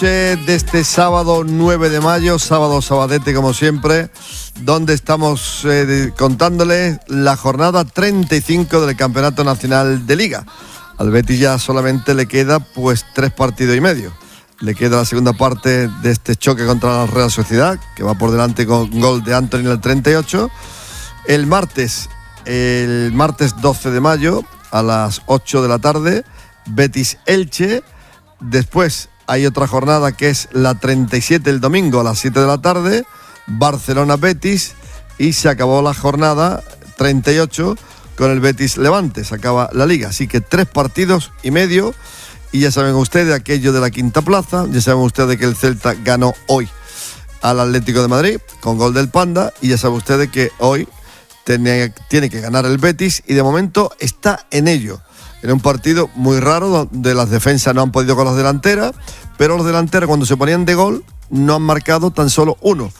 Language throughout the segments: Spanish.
De este sábado 9 de mayo, sábado sabadete como siempre, donde estamos contándoles la jornada 35 del Campeonato Nacional de Liga. Al Betis ya solamente le queda pues 3 partidos y medio. Le queda la segunda parte de este choque contra la Real Sociedad, que va por delante con gol de Anthony en el 38. El martes 12 de mayo a las 8 de la tarde, Betis-Elche. Después hay otra jornada que es la 37 el domingo a las 7 de la tarde, Barcelona-Betis, y se acabó la jornada 38 con el Betis-Levante, se acaba la liga. Así que 3 partidos y medio, y ya saben ustedes aquello de la quinta plaza, ya saben ustedes que el Celta ganó hoy al Atlético de Madrid con gol del Panda, y ya saben ustedes que hoy tiene que ganar el Betis, y de momento está en ello. Era un partido muy raro donde las defensas no han podido con las delanteras, pero los delanteros cuando se ponían de gol no han marcado tan solo uno.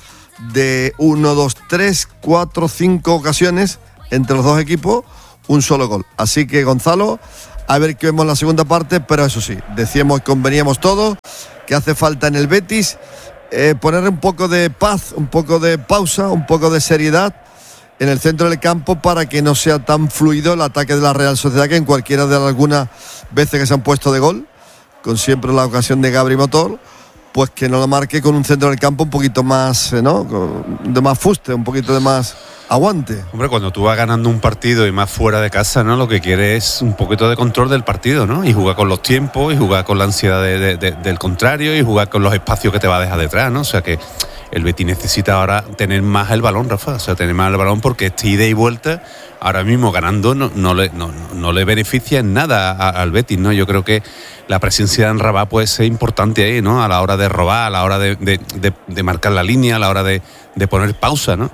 De 1, 2, 3, 4, 5 ocasiones entre los dos equipos, un solo gol. Así que Gonzalo, a ver qué vemos en la segunda parte, pero eso sí, decíamos y conveníamos todos que hace falta en el Betis poner un poco de paz, un poco de pausa, un poco de seriedad en el centro del campo para que no sea tan fluido el ataque de la Real Sociedad, que en cualquiera de algunas veces que se han puesto de gol, con siempre la ocasión de Gabri Motor, pues que no lo marque con un centro del campo un poquito más, ¿no?, de más fuste, un poquito de más aguante. Hombre, cuando tú vas ganando un partido y más fuera de casa, ¿no?, lo que quieres es un poquito de control del partido, ¿no? Y jugar con los tiempos, y jugar con la ansiedad del contrario, y jugar con los espacios que te va a dejar detrás, ¿no? O sea que el Betis necesita ahora tener más el balón, Rafa, o sea, tener más el balón, porque este ida y vuelta, ahora mismo ganando, no le beneficia en nada al Betis, ¿no? Yo creo que la presencia de Amrabat puede ser importante ahí, ¿no? A la hora de robar, a la hora de marcar la línea, a la hora de poner pausa, ¿no?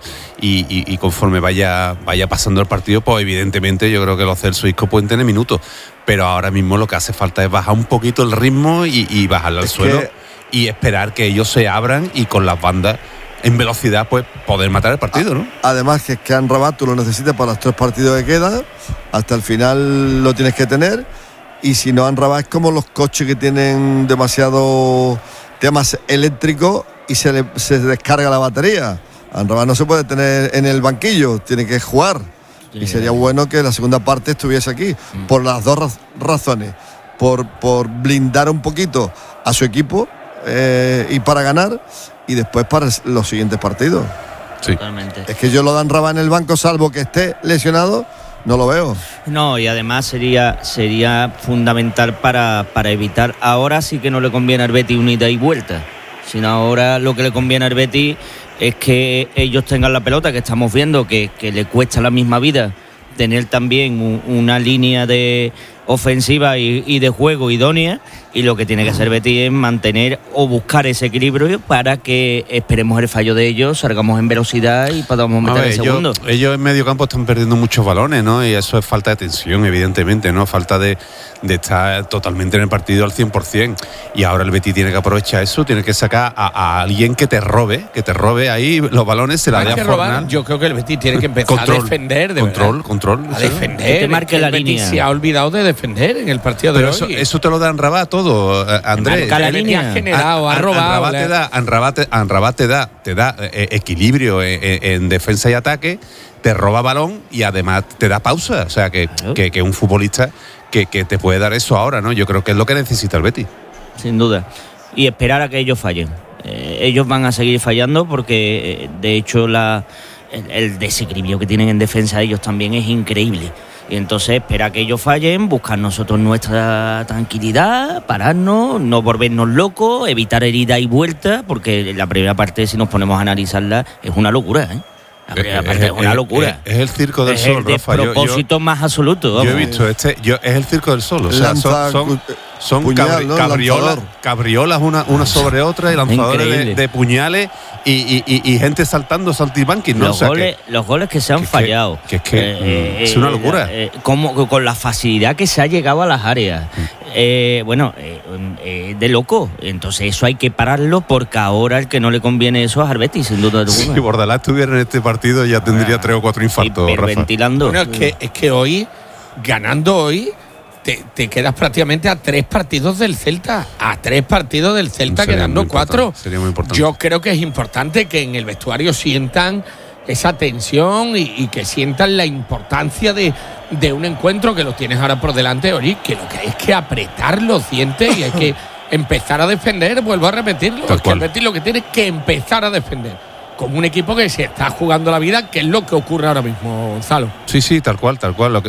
Y conforme vaya pasando el partido, pues evidentemente yo creo que los Celso Isco pueden tener minutos, pero ahora mismo lo que hace falta es bajar un poquito el ritmo y bajarlo al suelo, y esperar que ellos se abran y con las bandas en velocidad pues poder matar el partido, ¿no? Además que Amrabat tú lo necesitas para los 3 partidos que quedan, hasta el final lo tienes que tener, y si no, Amrabat es como los coches que tienen demasiado temas eléctricos y se descarga la batería. Amrabat no se puede tener en el banquillo, tiene que jugar, y sería bueno que la segunda parte estuviese aquí, por las dos razones, por blindar un poquito a su equipo, y para ganar, y después para los siguientes partidos. Sí. Totalmente. Es que yo lo dan Amrabat en el banco, salvo que esté lesionado, no lo veo. No, y además sería fundamental para evitar. Ahora sí que no le conviene al Betis una ida y vuelta, sino ahora lo que le conviene al Betis es que ellos tengan la pelota, que estamos viendo que le cuesta la misma vida tener también una línea de ofensiva y de juego idónea, y lo que tiene que hacer Betis es mantener o buscar ese equilibrio para que esperemos el fallo de ellos, salgamos en velocidad y podamos meter el segundo. Ellos en medio campo están perdiendo muchos balones, ¿no? Y eso es falta de tensión, evidentemente, ¿no? Falta de estar totalmente en el partido al 100%. Y ahora el Betis tiene que aprovechar eso, tiene que sacar a alguien que te robe ahí los balones, se la dé a Fornal. Yo creo que el Betis tiene que empezar a defender, control. A defender. Que marque la Betis línea. se ha olvidado de defender en el partido pero de hoy. Eso te lo dan Amrabat todo, Andrés. Marca la línea. Ha generado, ha robado. Amrabat te da equilibrio en defensa y ataque, te roba balón y además te da pausa. O sea que un futbolista que te puede dar eso ahora, ¿no? Yo creo que es lo que necesita el Betis. Sin duda. Y esperar a que ellos fallen. Ellos van a seguir fallando porque, de hecho, el desequilibrio que tienen en defensa ellos también es increíble. Y entonces espera que ellos fallen, buscar nosotros nuestra tranquilidad, pararnos, no volvernos locos, evitar herida y vuelta, porque la primera parte, si nos ponemos a analizarla, es una locura, ¿eh? La primera parte es una locura. Es el circo del es sol, el Rafa. despropósito más absoluto. Vamos. Yo he visto es el circo del sol. O sea, son puñal, cabriolas una sobre otra, y lanzadores de puñales y gente saltando saltimbanquis, ¿no? Los goles que se han fallado. Es una locura. Como con la facilidad que se ha llegado a las áreas. De loco. Entonces eso hay que pararlo, porque ahora el que no le conviene eso es al Betis, sin duda alguna. Si Bordalás estuviera en este partido ya tendría 3 o 4 infartos, Rafa. Ventilando. Bueno, es que hoy, ganando hoy, te quedas prácticamente a 3 partidos del Celta. A 3 partidos del Celta, Sería quedando muy 4. Sería muy importante. Yo creo que es importante que en el vestuario sientan esa tensión y que sientan la importancia de un encuentro que lo tienes ahora por delante, Ori, que lo que hay es que apretar los dientes y hay que empezar a defender. Vuelvo a repetirlo, Tal es que cual. el Betis lo que tiene es que empezar a defender como un equipo que se está jugando la vida, que es lo que ocurre ahora mismo, Gonzalo. Sí, tal cual.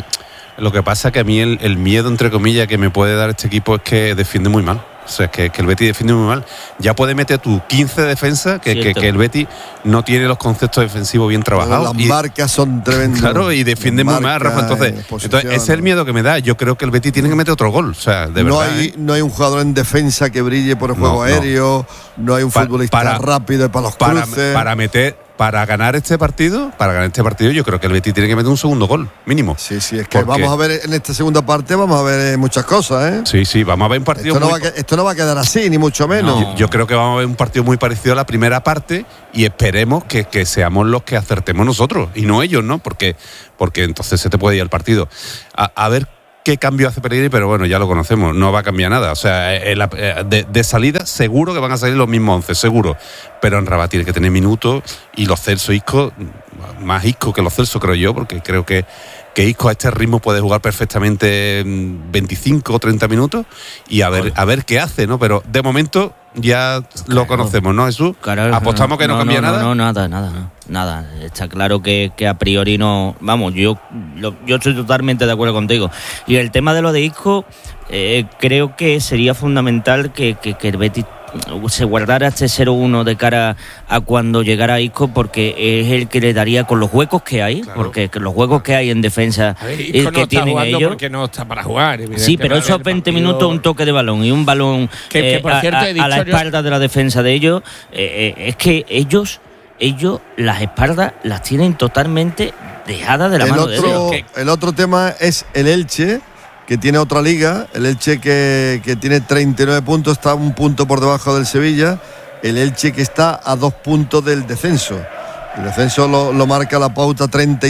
Lo que pasa es que a mí el miedo, entre comillas, que me puede dar este equipo es que defiende muy mal. O sea, que el Betis defiende muy mal. Ya puede meter tu 15 defensas, que el Betis no tiene los conceptos defensivos bien trabajados. Las marcas son tremendas. Claro, y defiende muy mal, Rafa. Entonces, ese es el miedo que me da. Yo creo que el Betis tiene que meter otro gol. O sea, de verdad. No hay un jugador en defensa que brille por el juego aéreo. No hay un futbolista rápido para los cruces. Para ganar este partido, yo creo que el Betis tiene que meter un segundo gol, mínimo. Sí, es que vamos a ver en esta segunda parte, vamos a ver muchas cosas, ¿eh? Sí, vamos a ver un partido. Esto no va a quedar así, ni mucho menos. No. Yo creo que vamos a ver un partido muy parecido a la primera parte y esperemos que seamos los que acertemos nosotros y no ellos, ¿no? Porque entonces se te puede ir el partido. A ver qué cambio hace Pellegrini, pero bueno, ya lo conocemos, no va a cambiar nada. O sea, de salida seguro que van a salir los mismos 11, seguro. Pero en Rabat tiene que tener minutos y los Celso, Isco, más Isco que los Celso, creo yo, porque creo que Isco a este ritmo puede jugar perfectamente 25 o 30 minutos y a ver qué hace, ¿no? Pero de momento ya lo conocemos, ¿no, Jesús? Claro, ¿Apostamos que no cambia nada? No, nada. Está claro que a priori no. Vamos, yo estoy totalmente de acuerdo contigo. Y el tema de lo de Isco, creo que sería fundamental que el Betis se guardara este 0-1 de cara a cuando llegara Isco, porque es el que le daría con los huecos que hay, claro. Porque los huecos que hay en defensa y que no tienen ellos, porque no está para jugar, sí, pero esos 20 minutos un toque de balón y un balón que por cierto, a la espalda de la defensa de ellos, es que ellos las espaldas las tienen totalmente dejadas de la mano de ellos. El otro tema es el Elche, que tiene otra liga, el Elche que tiene 39 puntos, está un punto por debajo del Sevilla, el Elche que está a 2 puntos del descenso. El descenso lo marca la pauta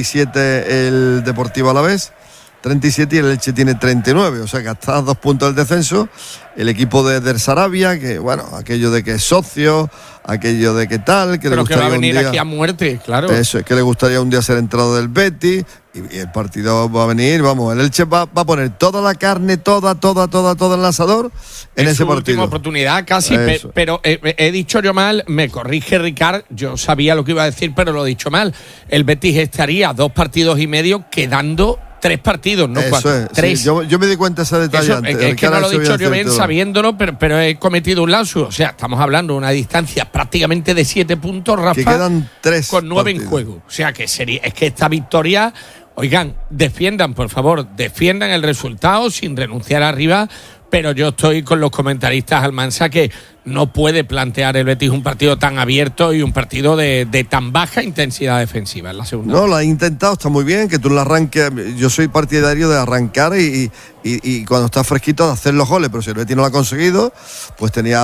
37 el Deportivo Alavés, 37, y el Elche tiene 39, o sea que está a 2 puntos del descenso. El equipo de Sarabia, que bueno, aquello de que es socio, aquello de que tal, que pero le gustaría que va a venir un día, aquí a muerte, claro. Eso, es que le gustaría un día ser entrado del Betis, y el partido va a venir, vamos, el Elche va a poner toda la carne, toda el asador en ese partido. Última oportunidad casi, pero he dicho yo mal, me corrige Ricard, yo sabía lo que iba a decir, pero lo he dicho mal. El Betis estaría 2 partidos y medio quedando 3 partidos, no 4. Es, 3. Sí, yo me di cuenta de ese detalle antes. Es que no lo he dicho yo bien sabiéndolo, pero he cometido un lapsus. O sea, estamos hablando de una distancia prácticamente de 7 puntos, Rafa. Que quedan 3 con 9 partidos en juego. O sea, es que esta victoria, oigan, defiendan, por favor, defiendan el resultado sin renunciar arriba. Pero yo estoy con los comentaristas Almansa, que no puede plantear el Betis un partido tan abierto y un partido de tan baja intensidad defensiva en la segunda. No, lo ha intentado, está muy bien, que tú lo arranques. Yo soy partidario de arrancar y cuando está fresquito de hacer los goles, pero si el Betis no lo ha conseguido, pues tenía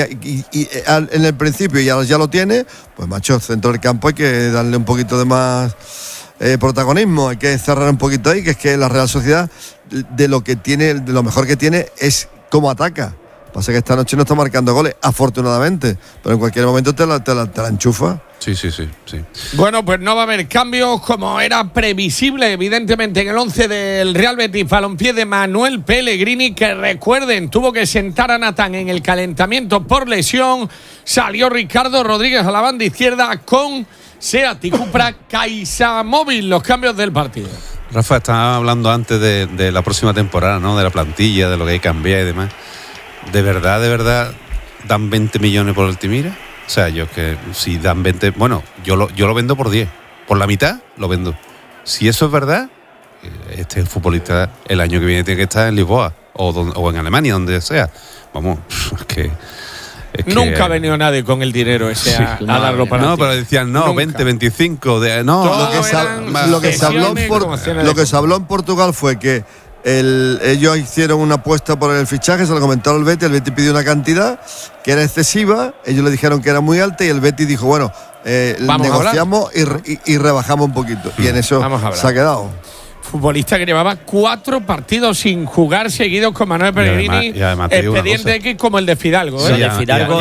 en el principio ya lo tiene, pues macho, centro del campo hay que darle un poquito de más protagonismo, hay que cerrar un poquito ahí, que es que la Real Sociedad de lo mejor que tiene es cómo ataca. Pasa que esta noche no está marcando goles, afortunadamente, pero en cualquier momento te la enchufa. Sí. Bueno, pues no va a haber cambios, como era previsible, evidentemente, en el 11 del Real Betis Balompié de Manuel Pellegrini, que recuerden, tuvo que sentar a Natán en el calentamiento por lesión. Salió Ricardo Rodríguez a la banda izquierda con Seat y Cupra Caixa Móvil, los cambios del partido. Rafa, estaba hablando antes de la próxima temporada, ¿no? De la plantilla, de lo que hay que cambiar y demás. ¿De verdad dan 20 millones por Altimira? O sea, yo que si dan 20... Bueno, yo lo vendo por 10. Por la mitad lo vendo. Si eso es verdad, este futbolista el año que viene tiene que estar en Lisboa o en Alemania, donde sea. Vamos, es que nunca ha venido nadie con el dinero ese a darlo para no, ti. pero decían, no, nunca. 20, 25. Lo que se habló en Portugal fue que ellos hicieron una apuesta por el fichaje, se lo comentaron al Betis, el Betis pidió una cantidad que era excesiva, ellos le dijeron que era muy alta y el Betis dijo, bueno, negociamos y rebajamos un poquito. Y en eso se ha quedado. futbolista que llevaba 4 partidos sin jugar seguidos con Manuel Pellegrini, y además te digo una expediente cosa. X como el de Fidalgo. Lo de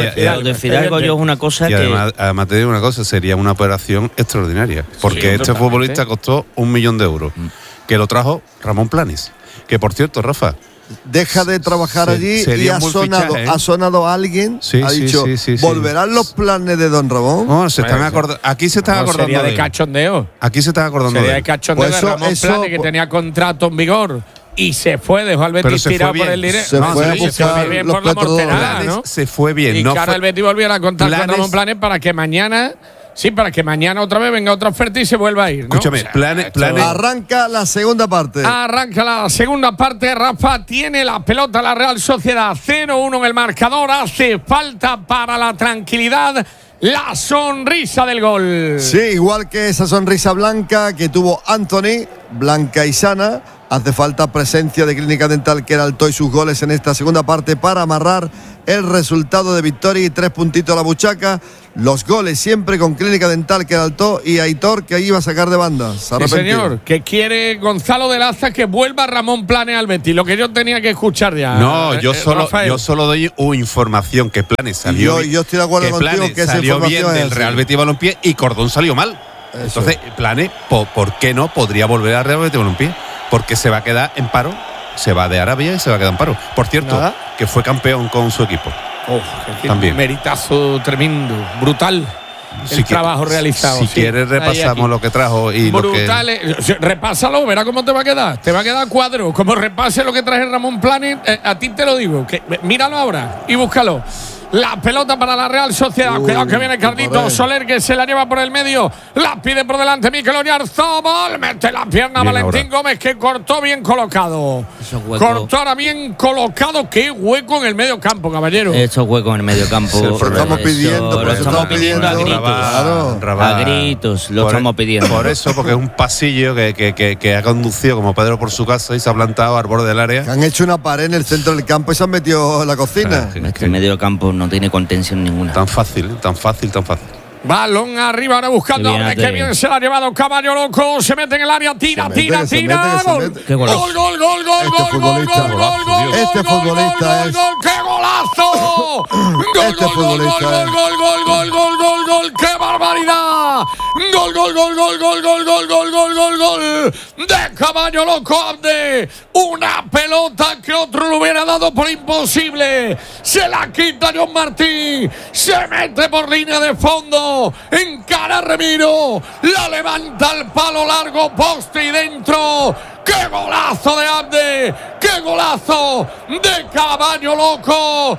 Fidalgo yo es una cosa Y que… además te digo una cosa, sería una operación extraordinaria, porque este totalmente. futbolista costó 1 millón de euros, que lo trajo Ramón Planes, que por cierto, Rafa, deja de trabajar Se- allí y sería ha un buen sonado, fichaje, ¿eh? ha sonado alguien, Sí, ha sí, dicho, sí. ¿volverán los planes de Don Ramón? no, se están acordando, aquí se están No, acordando sería de él. cachondeo. Aquí se están acordando Sería de de él. cachondeo Pues de eso- Ramón eso- Plane, que tenía contrato en vigor y se fue, dejó al Betis se fue tirado por bien. el dinero. Se fue a sí, buscar se fue bien los por la petrodólares. morterada, ¿no? Se fue bien, Y no que ahora fue- el Betis volviera a contar con Planes- Ramón Planes para que mañana… Sí, para que mañana otra vez venga otra oferta y se vuelva a ir, ¿no? Escúchame, Planes- esto- Arranca la segunda parte. Arranca la segunda parte, Rafa tiene la pelota la Real Sociedad, 0-1 en el marcador, hace falta para la tranquilidad la sonrisa del gol. Sí, igual que esa sonrisa blanca que tuvo Anthony, blanca y sana, hace falta presencia de Clínica Dental Queraltó y sus goles en esta segunda parte para amarrar el resultado de victoria y 3 puntitos a la buchaca. Los goles siempre con Clínica Dental Queraltó y Aitor, que ahí iba a sacar de banda. Se ha Sí, arrepentido. señor, que quiere Gonzalo de Laza que vuelva Ramón Planes al Betis, lo que yo tenía que escuchar ya. No, yo Rafael. solo doy información que Planes salió. Yo estoy de acuerdo contigo Planes que esa salió bien información es del así. Real Betis Balompié y Cordón salió mal. Eso. Entonces, Planes, ¿por qué no podría volver al Real Betis Balompié? Porque se va a quedar en paro, se va de Arabia y se va a quedar en paro. Por cierto, Nada. que fue campeón con su equipo. Que También. meritazo tremendo, brutal. El trabajo realizado. Si sí. quieres Ahí, repasamos aquí. lo que trajo y lo que… Brutal. Repásalo, verá cómo te va a quedar. Te va a quedar cuadro. Como repase lo que traje Ramón Planes, a ti te lo digo. Que, míralo ahora y búscalo. La pelota para la Real Sociedad. Cuidado que viene Carlito Soler, que se la lleva por el medio. La pide por delante Mikel Oyarzabal. Mete la pierna Bien Valentín ahora. Gómez, que cortó bien colocado. Esos huecos. Cortó ahora bien colocado. Qué hueco en el medio campo, caballero. Esos huecos en el medio campo. Lo estamos pidiendo, Lo por eso estamos estamos pidiendo a pidiendo. gritos. Claro. A gritos, lo estamos pidiendo. Por eso, porque es un pasillo que ha conducido como Pedro por su casa y se ha plantado al borde del área. Que han hecho una pared en el centro del campo y se han metido en la cocina. Este medio campo no tiene contención ninguna. Tan fácil, tan fácil, tan fácil. Balón arriba, ahora buscando. Qué bien, Qué bien se la ha llevado Caballo Loco. Se mete en el área, tira, Se mete, tira, que se tira. mete, que se Gol. mete. Qué golazo. Gol, gol, gol, gol, Este gol, gol, futbolista, gol, gol, gol, este gol, futbolista gol, es- gol, ¡qué golazo! Gol, Este gol, gol, futbolista gol, es- gol, gol, gol, gol, gol, gol, ¡qué barbaridad! Gol, gol, gol, gol, gol, gol, gol, gol, gol, gol, gol de Caballo Loco Abde. Una pelota que otro lo hubiera dado por imposible. Se la quita John Martín. Se mete por línea de fondo. Encara a Remiro. La levanta al palo largo, poste y dentro. ¡Qué golazo de Abde! ¡Qué golazo de Caballo Loco!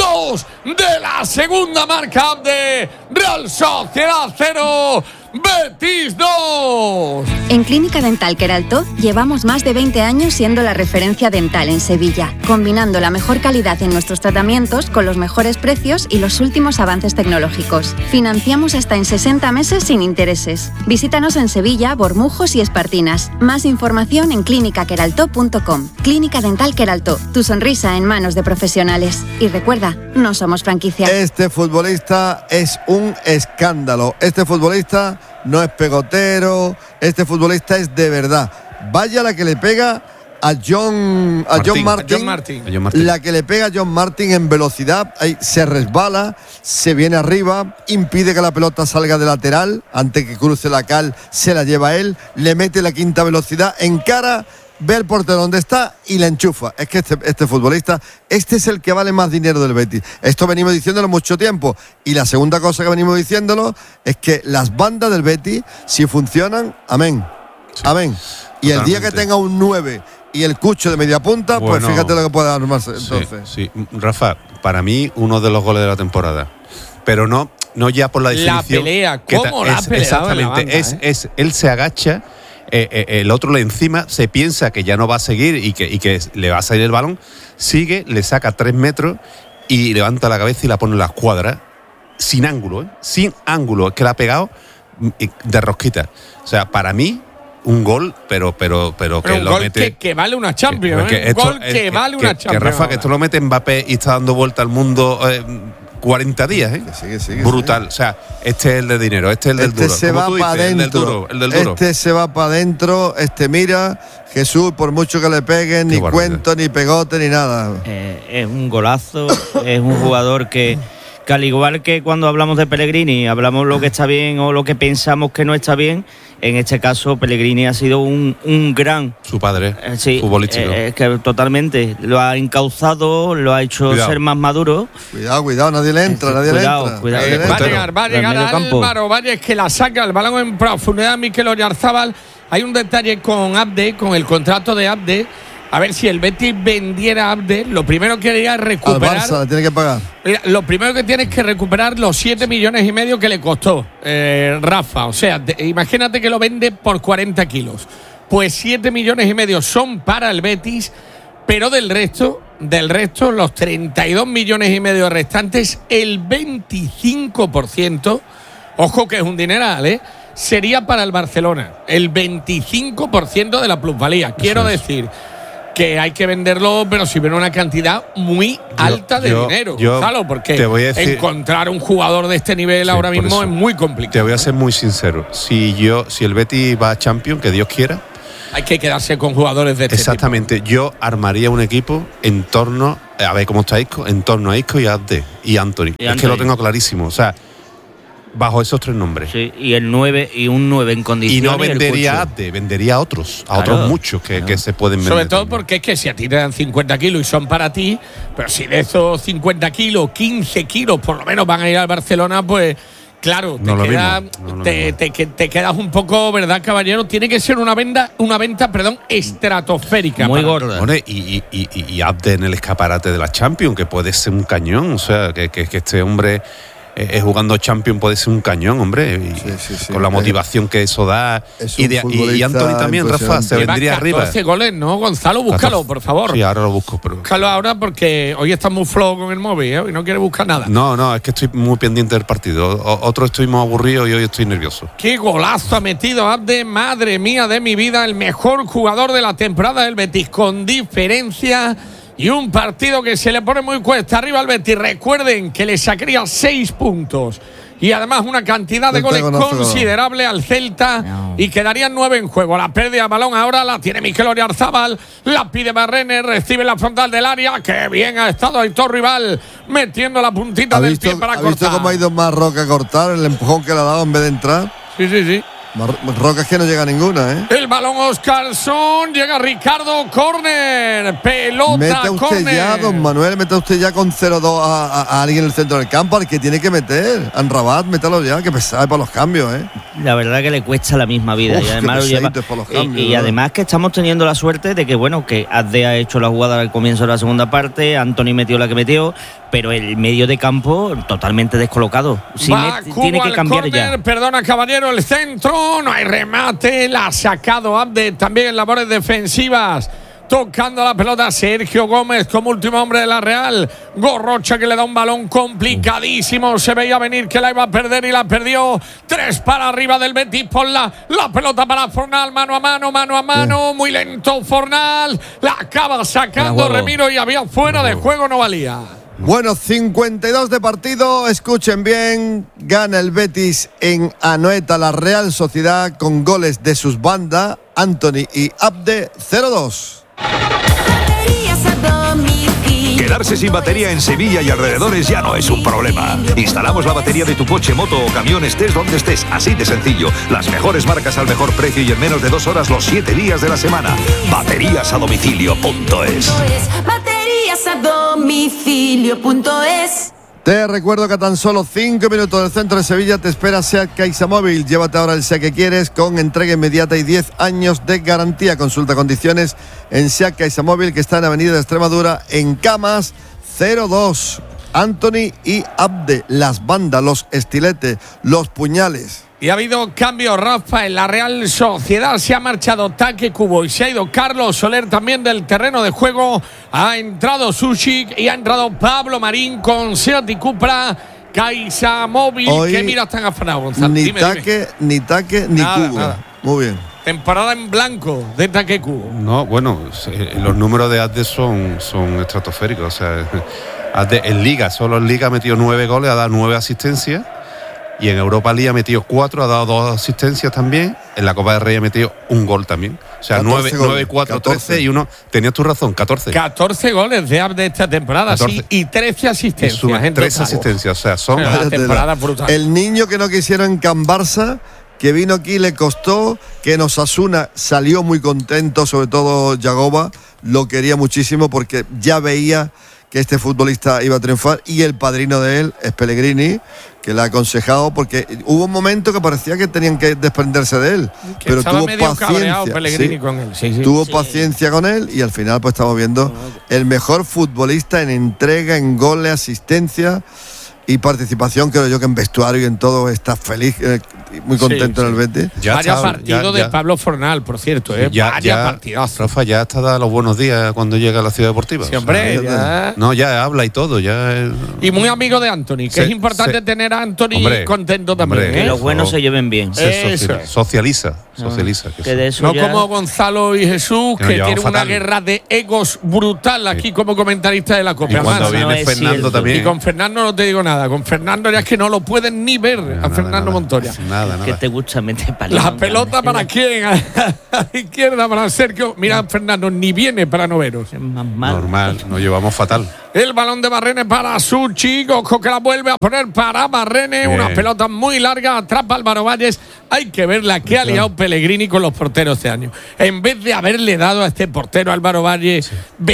2 de la segunda marca Abde. Real Sociedad 0. Betis 2. En Clínica Dental Queraltó llevamos más de 20 años siendo la referencia dental en Sevilla, combinando la mejor calidad en nuestros tratamientos con los mejores precios y los últimos avances tecnológicos. Financiamos hasta en 60 meses sin intereses. Visítanos en Sevilla, Bormujos y Espartinas. Más información en clinicaqueraltó.com. Clínica Dental Queraltó, tu sonrisa en manos de profesionales. Y recuerda, no somos franquicia. Este futbolista es un escándalo. Este futbolista no es pegotero. Este futbolista es de verdad. Vaya la que le pega a John Martin. La que le pega a John Martin en velocidad, ahí se resbala, se viene arriba, impide que la pelota salga de lateral, antes que cruce la cal, se la lleva él, le mete la quinta velocidad, encara, ve el portero donde está y la enchufa. Es que este futbolista, este es el que vale más dinero del Betis. Esto venimos diciéndolo mucho tiempo. Y la segunda cosa que venimos diciéndolo es que las bandas del Betis, si funcionan, amén. Sí, amén. Y el día que totalmente. tenga un 9 y el Cucho de media punta, Bueno, pues fíjate lo que puede armarse entonces. Sí, sí. Rafa, para mí uno de los goles de la temporada. Pero no ya por la definición. La pelea, ¿cómo la ha peleado en la banda, Exactamente, él se agacha, el otro le encima, se piensa que ya no va a seguir y que le va a salir el balón, sigue, le saca 3 metros y levanta la cabeza y la pone en la escuadra, sin ángulo, sin ángulo, es que la ha pegado de rosquita. O sea, para mí, un gol, pero que un lo gol mete. que vale una Champions, Que un gol que vale una Champions. Que Rafa, que esto lo mete Mbappé y está dando vuelta al mundo 40 días, ¿eh? Que sí. Brutal. O sea, este es el de dinero, este es el del duro. Se va para adentro. El del duro. Este se va para adentro. Mira, Jesús, por mucho que le peguen, ni cuento, ni pegote, ni nada. Es un golazo, es un jugador que al igual que cuando hablamos de Pellegrini, hablamos lo que está bien o lo que pensamos que no está bien, en este caso Pellegrini ha sido un gran... Su padre, sí, futbolístico. Que totalmente lo ha encauzado, lo ha hecho ser más maduro. Cuidado, nadie le entra, Cuidado. Va a llegar Álvaro Valles, que la saca el balón en profundidad Mikel Oyarzábal. Hay un detalle con Abde, con el contrato de Abde. A ver, si el Betis vendiera a Abde, lo primero que haría es recuperar. Al Barça la tiene que pagar. Mira, lo primero que tiene es que recuperar los 7,5 millones que le costó Rafa. O sea, imagínate que lo vende por 40 kilos. Pues 7,5 millones son para el Betis, pero del resto, los 32,5 millones restantes, el 25%, ojo que es un dineral, sería para el Barcelona. El 25% de la plusvalía. Quiero decir que hay que venderlo, pero si ven una cantidad muy alta de dinero, Gonzalo, porque te voy a decir, encontrar un jugador de este nivel ahora mismo es muy complicado. Te voy a ser muy sincero. Si el Betis va a Champions, que Dios quiera, hay que quedarse con jugadores de este exactamente tipo. Yo armaría un equipo en torno, a ver cómo está Isco, en torno a Isco y a Abde y Anthony. Es que lo tengo clarísimo. O sea, bajo esos tres nombres. Sí, y el 9 y un 9 en condiciones. Y no vendería a Abde, vendería a otros muchos que se pueden vender. Sobre todo porque es que si a ti te dan 50 kilos y son para ti, pero si de esos 50 kilos, 15 kilos por lo menos van a ir al Barcelona, pues claro, te quedas un poco, ¿verdad, caballero? Tiene que ser una venta, estratosférica. Muy gorda. Bueno, y Abde en el escaparate de la Champions, que puede ser un cañón. O sea, que este hombre jugando Champions puede ser un cañón, hombre. Sí. Con la motivación que eso da. Y Anthony también, Rafa, se vendría arriba. 14 goles, ¿no? Gonzalo, búscalo, por favor. Sí, ahora lo busco. Pero búscalo ahora porque hoy está muy flojo con el móvil, y no quiere buscar nada. No, es que estoy muy pendiente del partido. Otro estoy más aburrido y hoy estoy nervioso. Qué golazo ha metido Abde, madre mía de mi vida, el mejor jugador de la temporada del Betis, con diferencia. Y un partido que se le pone muy cuesta arriba al Betis. Recuerden que le sacaría 6 puntos y además una cantidad de goles considerable al Celta y quedarían 9 en juego. La pérdida de balón ahora la tiene Mikel Oyarzábal, la pide Barrene, recibe la frontal del área. Qué bien ha estado Aitor Rival metiendo la puntita del pie para cortar. ¿Ha visto cómo ha ido más Roca a cortar el empujón que le ha dado en vez de entrar? Sí. Roca es que no llega a ninguna, El balón Oscarsson, llega Ricardo, córner, pelota, meta usted córner. Ya, don Manuel, meta usted ya con 0-2 a alguien en el centro del campo, al que tiene que meter. Anrabat, métalo ya, que pesado para los cambios, La verdad que le cuesta la misma vida. Y además lo lleva. Y además que estamos teniendo la suerte de que, que Abde ha hecho la jugada al comienzo de la segunda parte, Anthony metió la que metió, pero el medio de campo totalmente descolocado. Tiene que cambiar ya. Perdona, caballero, el centro. No hay remate, la ha sacado Abde también en labores defensivas. Tocando la pelota Sergio Gómez como último hombre de la Real. Gorrocha que le da un balón complicadísimo. Se veía venir que la iba a perder y la perdió. 3 para arriba del Betis. Por la pelota para Fornal. Mano a mano. Muy lento Fornal. La acaba sacando Remiro y había fuera de juego, no valía. Bueno, 52 de partido, escuchen bien, gana el Betis en Anoeta la Real Sociedad con goles de sus bandas, Anthony y Abde, 0-2. Quedarse sin batería en Sevilla y alrededores ya no es un problema. Instalamos la batería de tu coche, moto o camión, estés donde estés, así de sencillo. Las mejores marcas al mejor precio y en menos de 2 horas los 7 días de la semana. Bateríasadomicilio.es. Bateríasadomicilio.es. Te recuerdo que a tan solo 5 minutos del centro de Sevilla te espera SEAT CaixaMóvil. Llévate ahora el SEAT que quieres con entrega inmediata y 10 años de garantía. Consulta condiciones en SEAT CaixaMóvil, que está en Avenida de Extremadura, en Camas. 0-2. Anthony y Abde, las bandas, los estiletes, los puñales. Y ha habido cambio, Rafa, en la Real Sociedad. Se ha marchado Taque Cubo y se ha ido Carlos Soler también del terreno de juego. Ha entrado Sušić y ha entrado Pablo Marín con Seat y Cupra CaixaMóvil. Que mira, están afanados, Gonzalo. Ni Taque, ni Cubo. Nada. Muy bien. Temporada en blanco de Taque Cubo. No, bueno, los números de Abde son estratosféricos. O sea, En Liga, solo en Liga ha metido 9 goles, ha dado 9 asistencias. Y en Europa League ha metido 4, ha dado 2 asistencias también. En la Copa del Rey ha metido 1 gol también. O sea, 9, 4, 13 y 1. Tenías tu razón, 14. 14 goles de Abde esta temporada, 14. sí, y 13 asistencias. 3 asistencias, o sea, son una temporada brutal. El niño que no quisieron en Can Barça, que vino aquí, le costó, que en Osasuna salió muy contento, sobre todo Yagoba, lo quería muchísimo porque ya veía que este futbolista iba a triunfar, y el padrino de él es Pellegrini, que le ha aconsejado, porque hubo un momento que parecía que tenían que desprenderse de él, que pero estaba tuvo medio cabreado paciencia, Pellegrini con él. Sí. tuvo paciencia con él, y al final pues estamos viendo el mejor futbolista en entrega, en goles, asistencia y participación. Creo yo que en vestuario y en todo está feliz, muy contento en el Betis. Vaya partido de Pablo Fornal, por cierto, vaya partidazo. Rafa ya está dando los buenos días cuando llega a la Ciudad Deportiva. Sí, hombre, ya. No, ya habla y todo, ya. Y muy amigo de Anthony, que es importante tener a Anthony contento también. Que los buenos se lleven bien. Socializa. Que de eso no como Gonzalo y Jesús, que tienen una guerra de egos brutal aquí como comentarista de la Copa. Y cuando viene Fernando también. Y con Fernando no te digo nada. Con Fernando ya es que no lo pueden ni ver a Fernando Montoya. Nada. Que te gusta meter palillos. La pelota para quién, a la izquierda para Sergio. Mira, Fernando ni viene para no veros. Es más malo. Normal, nos llevamos fatal. El balón de Barrene para su chico, que la vuelve a poner para Barrene. Una pelota muy larga, atrapa Álvaro Valles. Hay que ver la que ha liado Pellegrini con los porteros este año. En vez de haberle dado a este portero Álvaro Valles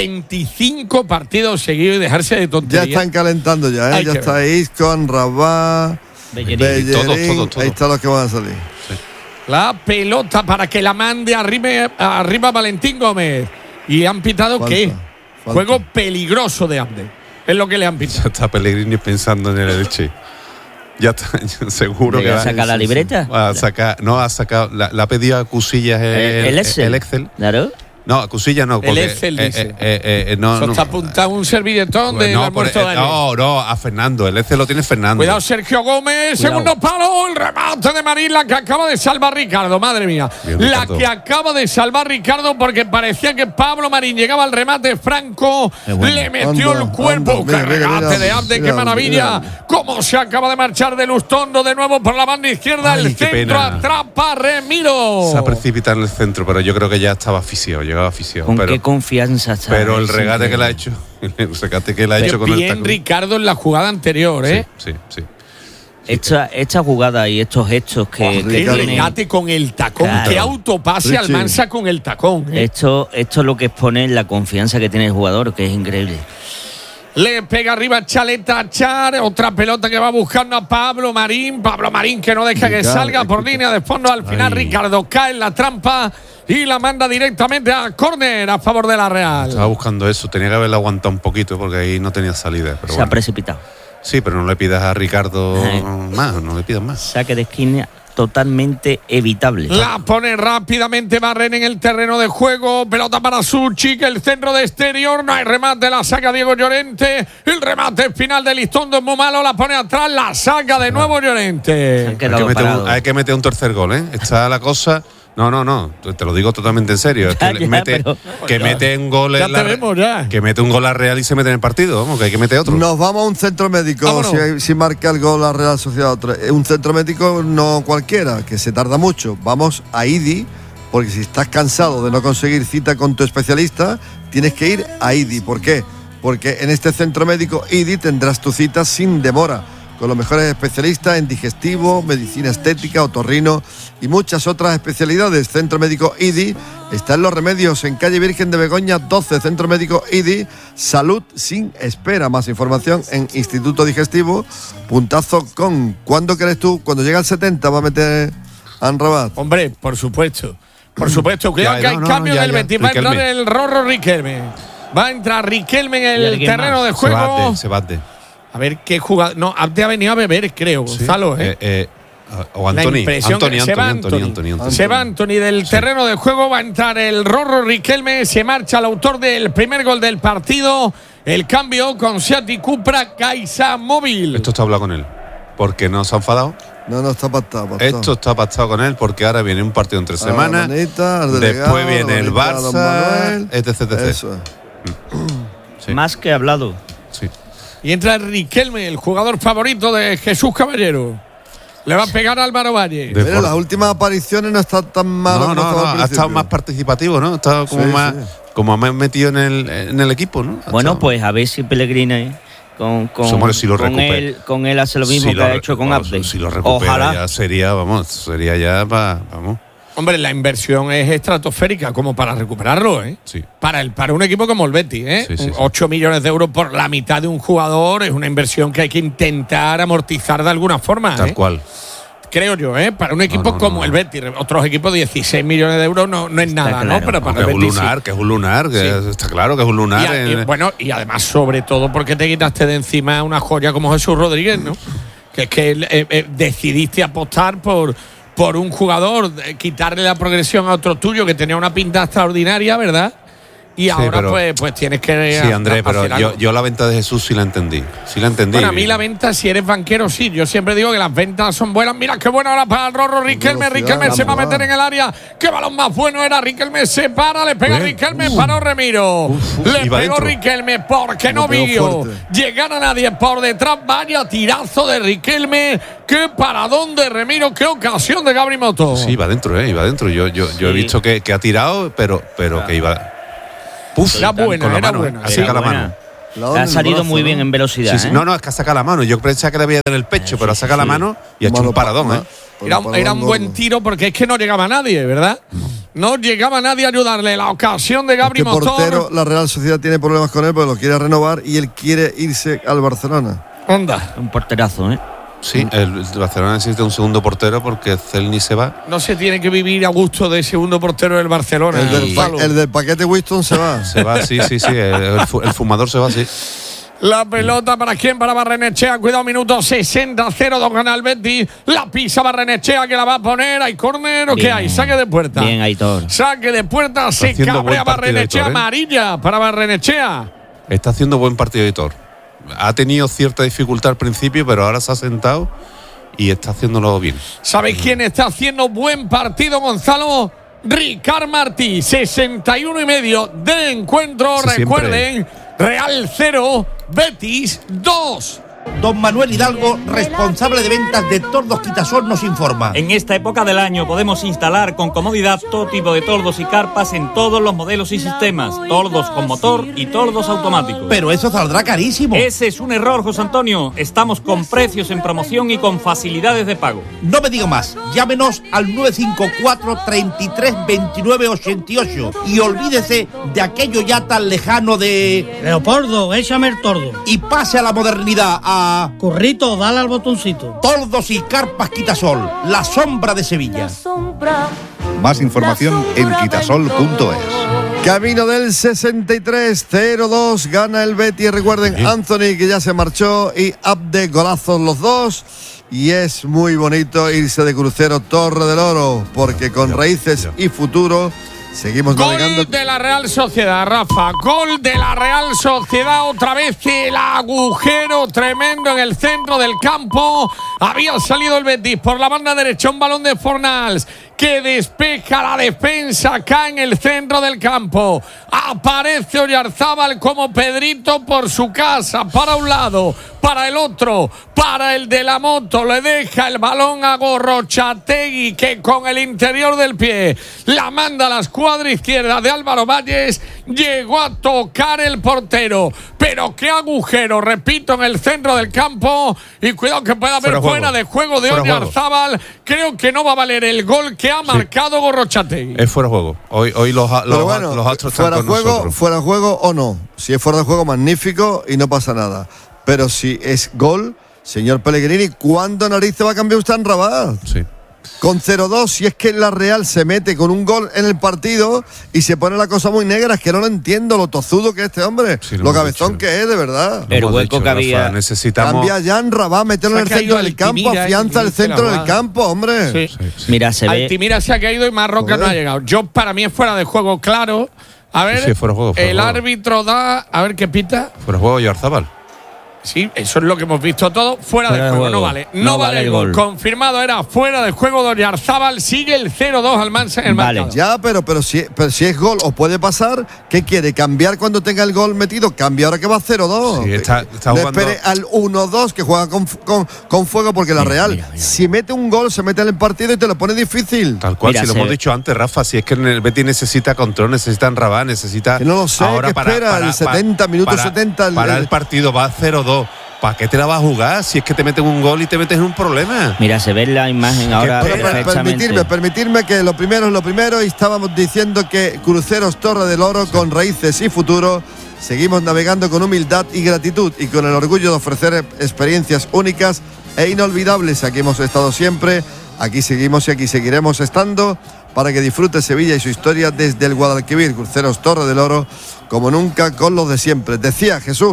25 partidos seguidos y dejarse de tonterías. Ya están calentando ya, ya está Isco, Rabat, Bellerín, todo. Ahí están los que van a salir. Sí. La pelota para que la mande arriba Valentín Gómez. Y han pitado ¿qué? Juego peligroso de Abde. Es lo que le han pitado. Ya está Pellegrini pensando en el Elche. Ya está, seguro que va a sacar la libreta. Ha sacado. La ha pedido a Cusillas el Excel. Claro. No, a Cusillas no. El Excel dice. No, está apuntado un servilletón del almuerzo de No, a Fernando. El Excel lo tiene Fernando. Cuidado, Sergio Gómez. Segundo palo. El remate de Marín, la que acaba de salvar Ricardo. Madre mía. Bien, la Ricardo. que acaba de salvar Ricardo, porque parecía que Pablo Marín llegaba al remate. Franco le metió el cuerpo. ¡Qué regate de Abde! ¡Qué maravilla! Cómo se acaba de marchar de Lustondo de nuevo por la banda izquierda. El centro atrapa Remiro. Se ha precipitado en el centro, pero yo creo que ya estaba asfixiado. Llegaba aficionado. ¿Con qué confianza está? Pero el regate que le ha hecho, con bien el tacón. Ricardo en la jugada anterior, Sí. Esta jugada y estos hechos que el tienen, regate con el tacón, claro. Qué autopase Almansa con el tacón. Esto es lo que expone la confianza que tiene el jugador, que es increíble. Le pega arriba Chaleta a Char, otra pelota que va buscando a Pablo Marín que no deja que salga por línea de fondo. Al final Ricardo cae en la trampa y la manda directamente a córner a favor de la Real. Estaba buscando eso, tenía que haberla aguantado un poquito porque ahí no tenía salida. Pero Se ha precipitado. Sí, pero no le pidas a Ricardo más, no le pidas más. Saque de esquina totalmente evitable. La pone rápidamente Barren en el terreno de juego. Pelota para Suchik, el centro de exterior. No hay remate, la saca Diego Llorente. El remate final de Listondo es muy malo. La pone atrás, la saca de nuevo Llorente. Hay que meter un tercer gol, ¿eh? Está la cosa. No, te lo digo totalmente en serio. Es que mete un gol que mete un gol a Real y se mete en el partido, vamos, que hay que meter otro. Nos vamos a un centro médico, si marca el gol la Real Sociedad. Un centro médico no cualquiera, que se tarda mucho. Vamos a IDI, porque si estás cansado de no conseguir cita con tu especialista, tienes que ir a IDI. ¿Por qué? Porque en este centro médico IDI tendrás tu cita sin demora, con los mejores especialistas en digestivo, medicina estética, otorrino y muchas otras especialidades. Centro Médico IDI está en Los Remedios, en calle Virgen de Begoña 12. Centro Médico IDI, salud sin espera. Más información en institutodigestivo.com. ¿Cuándo crees tú? Cuando llega el 70 va a meter a Rabat. Hombre, por supuesto. Cuidado que hay cambio del Betis. Va a entrar el Rorro Riquelme. Va a entrar Riquelme en el terreno de juego. Se bate. A ver qué jugada. No, Abde ha venido a beber, creo, Gonzalo. O Anthony. Se va Anthony del terreno de juego. Va a entrar el Rorro Riquelme. Se marcha el autor del primer gol del partido. El cambio con Seat y Cupra Caixa Móvil. Esto está hablado con él. ¿Porque no se ha enfadado? No, está pactado. Esto está pactado con él porque ahora viene un partido entre semanas. Después viene el Barça, etc. Eso es. Más que hablado. Sí. Y entra Riquelme, el jugador favorito de Jesús Caballero. Le va a pegar a Álvaro Valle. Pero las últimas apariciones no están tan mal. Ha estado más participativo, ¿no? Ha estado como como más metido en el equipo, ¿no? Bueno, pues a ver si Pellegrini con él hace lo mismo que ha hecho con Abde. Si lo recupera, ojalá. Ya sería ya vamos. Hombre, la inversión es estratosférica como para recuperarlo, ¿eh? Sí. Para un equipo como el Betis, ¿eh? Sí. 8 millones de euros por la mitad de un jugador es una inversión que hay que intentar amortizar de alguna forma. Tal cual. Creo yo, ¿eh? Para un equipo como el Betis, otros equipos 16 millones de euros no es nada, claro, ¿no? Pero para el Betis que es un lunar, está claro que es un lunar. Y además, sobre todo, porque te quitaste de encima una joya como Jesús Rodríguez, ¿no? Que es que decidiste apostar por un jugador, quitarle la progresión a otro tuyo que tenía una pinta extraordinaria, ¿verdad? Y ahora pues tienes que... Sí, Andrés, pero yo la venta de Jesús sí la entendí. Bueno, a mí la venta, si eres banquero, sí. Yo siempre digo que las ventas son buenas. Mira qué buena ahora para el Rorro Riquelme. Riquelme se va a meter en el área. Qué balón más bueno era. Riquelme se para, le pega Riquelme, paró Remiro. Le pegó Riquelme porque no vio llegar a nadie por detrás. Vaya tirazo de Riquelme. Qué paradón de Remiro. Qué ocasión de Gabri Moto. Sí, iba dentro, iba dentro. Yo he visto que ha tirado, pero que iba... Era buena. Ha sacado la mano. Ha salido muy bien en velocidad. Sí. No, es que ha sacado la mano. Yo pensaba que le había en el pecho, pero ha sacado la mano y ha hecho un paradón, ¿eh? Era un buen tiro porque es que no llegaba nadie, ¿verdad? No llegaba nadie a ayudarle. La ocasión de Gabri Motor. Portero, la Real Sociedad tiene problemas con él porque lo quiere renovar y él quiere irse al Barcelona. Onda. Un porterazo, ¿eh? Sí, el Barcelona necesita un segundo portero porque Celni se va. No se tiene que vivir a gusto de segundo portero del Barcelona. El del paquete Winston se va. Se va, sí. El fumador se va, sí. La pelota para quién, para Barrenechea. Cuidado, minuto 60, 0-2 gana el Betis. La pisa Barrenechea que la va a poner. ¿Hay córner o qué hay? Saque de puerta. Bien, Aitor. Saque de puerta, se cabrea Barrenechea. Amarilla para Barrenechea. Está haciendo buen partido, Aitor. Ha tenido cierta dificultad al principio, pero ahora se ha sentado y está haciéndolo bien. ¿Sabéis quién está haciendo buen partido, Gonzalo? Ricard Martí, 61,5 de encuentro. Sí, recuerden, Real 0, Betis 2. Don Manuel Hidalgo, responsable de ventas de Tordos Quitasol, nos informa. En esta época del año podemos instalar con comodidad todo tipo de tordos y carpas en todos los modelos y sistemas. Tordos con motor y tordos automáticos. Pero eso saldrá carísimo. Ese es un error, José Antonio. Estamos con precios en promoción y con facilidades de pago. No me diga más. Llámenos al 954 33 29 88 y olvídese de aquello ya tan lejano de... Leopoldo, échame el tordo. Y pase a la modernidad, a... Currito, dale al botoncito. Tordos y carpas Quitasol, la sombra de Sevilla. Más información en quitasol.es. Camino del 63-0-2, gana el Betis. Recuerden, Anthony, que ya se marchó, y Abde, golazos los dos. Y es muy bonito irse de crucero Torre del Oro, porque con raíces y futuro seguimos navegando. Gol de la Real Sociedad, Rafa. Gol de la Real Sociedad. Otra vez el agujero tremendo en el centro del campo. Había salido el Betis por la banda derecha. Un balón de Fornals que despeja la defensa acá en el centro del campo. Aparece Oyarzábal como Pedrito por su casa. Para un lado, para el otro, para el de la moto. Le deja el balón a Gorrochategui, que con el interior del pie la manda a la escuadra izquierda de Álvaro Valles. Llegó a tocar el portero. Pero qué agujero, repito, en el centro del campo. Y cuidado que pueda haber fuera de juego de Oyarzábal. Creo que no va a valer el gol que ha marcado Gorrochategui. Es fuera de juego. Hoy los astros están con nosotros. Fuera de juego o no. Si es fuera de juego, magnífico y no pasa nada. Pero si es gol, señor Pellegrini, ¿cuándo narices va a cambiar usted en Rabat? Sí. Con 0-2, si es que la Real se mete con un gol en el partido y se pone la cosa muy negra, es que no lo entiendo, lo tozudo que es este hombre, sí, lo cabezón que es, de verdad. El hueco que había. Necesitamos... Cambia ya en Rabat, meterlo en el centro del campo, afianza el centro del campo, hombre. Sí. Mira, se ve. Altimira se ha caído y Marroca no ha llegado. Para mí es fuera de juego, claro. A ver, fuera de juego, árbitro da, a ver qué pita. Fuera de juego Oyarzábal. Sí, eso es lo que hemos visto todo. Fuera de juego, no vale. No vale el gol. Confirmado, era fuera de juego de Oyarzábal. Sigue el 0-2 al Mansa en el marcador. Ya, pero si es gol o puede pasar, ¿qué quiere? ¿Cambiar cuando tenga el gol metido? Cambia ahora que va 0-2. Sí, está jugando. Espere al 1-2 que juega con fuego, porque la Real, si mete un gol, se mete en el partido y te lo pone difícil. Tal cual, si lo hemos dicho antes, Rafa, si es que el Betis necesita control, necesita Rabat, necesita. Que no lo sé, ahora que espera el 70, minuto 70. Para el partido va 0-2. ¿Para qué te la vas a jugar si es que te meten un gol y te metes en un problema? Mira, se ve la imagen ahora perfectamente. Permitirme que lo primero es lo primero, y estábamos diciendo que Cruceros Torre del Oro, con raíces y futuro, seguimos navegando con humildad y gratitud y con el orgullo de ofrecer experiencias únicas e inolvidables. Aquí hemos estado siempre, aquí seguimos y aquí seguiremos estando para que disfrute Sevilla y su historia desde el Guadalquivir. Cruceros Torre del Oro, como nunca, con los de siempre. Decía Jesús.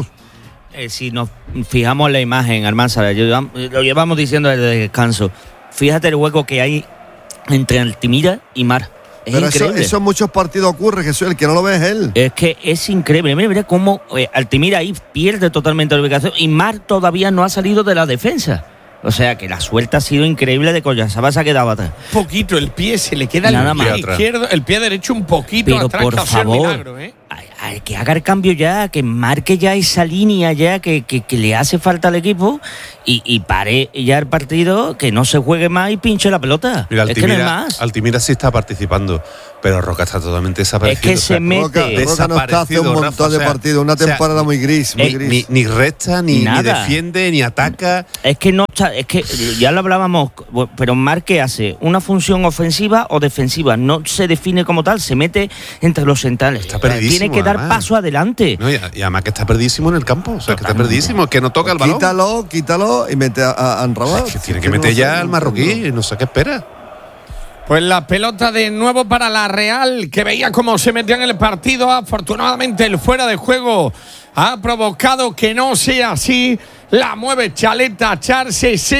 Si nos fijamos en la imagen, Almanzar, lo llevamos diciendo desde el descanso. Fíjate el hueco que hay entre Altimira y Mar. Es pero increíble. Eso en muchos partidos ocurre, Jesús. El que no lo ve es él. Es que es increíble. Mira cómo Altimira ahí pierde totalmente la ubicación y Mar todavía no ha salido de la defensa. O sea que la suelta ha sido increíble de Oyarzábal, se ha quedado atrás. Poquito, el pie se le queda Nada el pie más. izquierdo, el pie derecho un poquito pero atrás. por favor, milagro, que haga el cambio ya, que marque ya esa línea ya que le hace falta al equipo y pare ya el partido, que no se juegue más y pinche la pelota. Mira, es que no es más. Altimira sí está participando, pero Roca está totalmente desaparecido. Es que se mete. Roca no está hace un montón de partidos, una temporada muy gris. Ni resta, ni defiende, ni ataca. Es que no está, es que ya lo hablábamos, pero Marque hace una función ofensiva o defensiva, no se define como tal, se mete entre los centrales. Está perdidísimo, tiene que dar paso adelante. No, y además que está perdidísimo en el campo, o sea, que está perdidísimo, es que no toca el balón. Quítalo y mete a Rabat. Es que tiene que meter ya al marroquí, no sé qué espera. Pues la pelota de nuevo para la Real, que veía cómo se metía en el partido. Afortunadamente el fuera de juego ha provocado que no sea así. La mueve Chaleta Char,